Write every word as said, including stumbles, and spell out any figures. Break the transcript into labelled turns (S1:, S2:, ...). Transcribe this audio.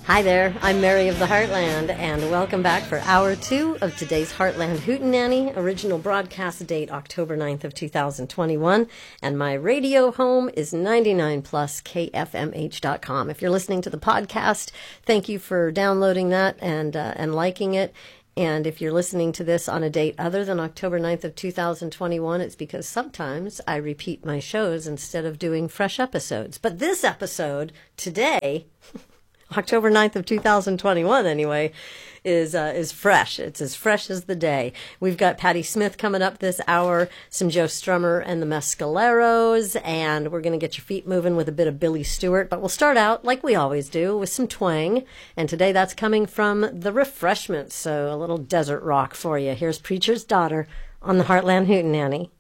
S1: Hi there, I'm Mary of the Heartland, and welcome back for hour two of today's Heartland Hootenanny. Original broadcast date October ninth of two thousand twenty-one, and my radio home is ninety-nine plus K F M H dot com. If you're listening to the podcast, thank you for downloading that and uh, and liking it. And if you're listening to this on a date other than October ninth of two thousand twenty-one, it's because sometimes I repeat my shows instead of doing fresh episodes. But this episode, today, October ninth of two thousand twenty-one anyway, is uh, is fresh. It's as fresh as the day. We've got Patti Smith coming up this hour, some Joe Strummer and the Mescaleros, and we're going to get your feet moving with a bit of Billy Stewart. But we'll start out, like we always do, with some twang. And today that's coming from The Refreshments, so a little desert rock for you. Here's Preacher's Daughter on the Heartland Hootenanny.